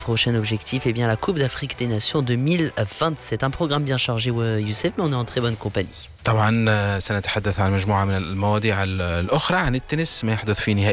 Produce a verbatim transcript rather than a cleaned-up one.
Prochain objectif, eh bien la Coupe d'Afrique des Nations deux mille vingt-sept. Un programme bien chargé, Youssef, mais on est en très bonne compagnie. طبعا سنتحدث عن مجموعة من المواضيع الأخرى عن التنس، ما يحدث في نهائي